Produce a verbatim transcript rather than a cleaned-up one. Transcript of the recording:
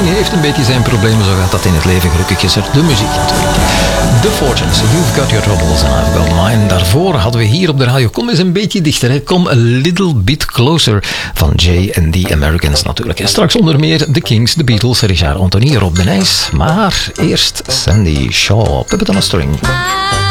heeft een beetje zijn problemen, zo gaat dat in het leven. Gelukkig is er de muziek natuurlijk. The Fortunes, You've Got Your Troubles and I've Got Mine. Daarvoor hadden we hier op de radio, kom eens een beetje dichter, hè. Come a Little Bit Closer van Jay and the Americans natuurlijk. En straks onder meer The Kings, The Beatles, Richard Anthony, Rob de Nijs. Maar eerst Sandy Shaw, Puppet on a String.